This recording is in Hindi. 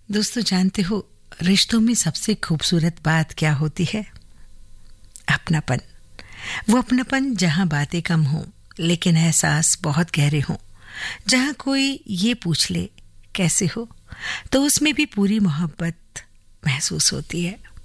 दोस्तों, जानते हो रिश्तों में सबसे खूबसूरत बात क्या होती है? अपनापन। वो अपनापन जहाँ बातें कम हों लेकिन एहसास बहुत गहरे हों, जहाँ कोई ये पूछ ले कैसे हो, तो उसमें भी पूरी मोहब्बत महसूस होती है।